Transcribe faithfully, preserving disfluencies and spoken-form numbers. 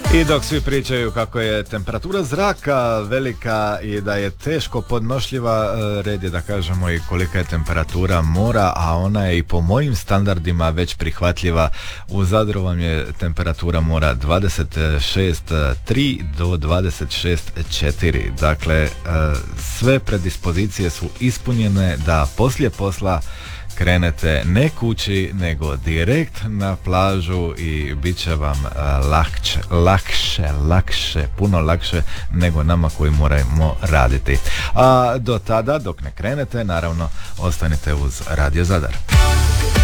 I dok svi pričaju kako je temperatura zraka velika i da je teško podnošljiva, red je da kažemo i kolika je temperatura mora, a ona je i po mojim standardima već prihvatljiva. U Zadru vam je temperatura mora dvadeset šest zarez tri do dvadeset šest zarez četiri. Dakle, sve predispozicije su ispunjene da poslije posla krenete ne kući, nego direkt na plažu i bit će vam lakše, lakše, lakše, puno lakše nego nama koji moramo raditi. A do tada, dok ne krenete, naravno, ostanite uz Radio Zadar.